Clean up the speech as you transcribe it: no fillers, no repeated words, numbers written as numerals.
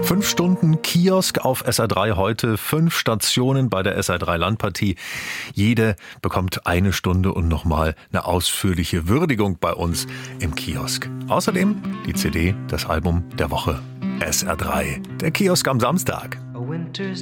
5 Stunden Kiosk auf SR3 heute, 5 Stationen bei der SR3 Landpartie. Jede bekommt 1 Stunde und nochmal eine ausführliche Würdigung bei uns im Kiosk. Außerdem die CD, das Album der Woche. SR3, der Kiosk am Samstag.